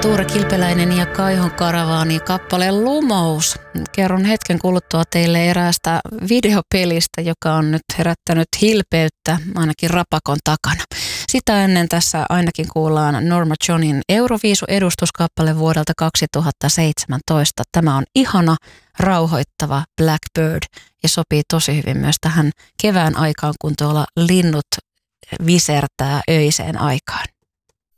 Tuure Kilpeläinen ja Kaihon Karavaani kappaleen Lumous. Kerron hetken kuluttua teille eräästä videopelistä, joka on nyt herättänyt hilpeyttä ainakin Rapakon takana. Sitä ennen tässä ainakin kuullaan Norma Johnin Euroviisu-edustuskappale vuodelta 2017. Tämä on ihana, rauhoittava Blackbird ja sopii tosi hyvin myös tähän kevään aikaan, kun tuolla linnut visertää öiseen aikaan.